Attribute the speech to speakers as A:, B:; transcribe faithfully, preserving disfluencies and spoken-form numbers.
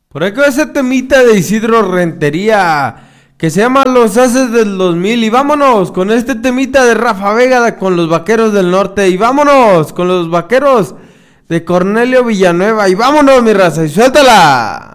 A: Por ahí con ese temita de Isidro Rentería, que se llama Los Haces del dos mil. Y vámonos con este temita de Rafa Vega con los Vaqueros del Norte. Y vámonos con los Vaqueros de Cornelio Villanueva. Y vámonos, mi raza, y suéltala.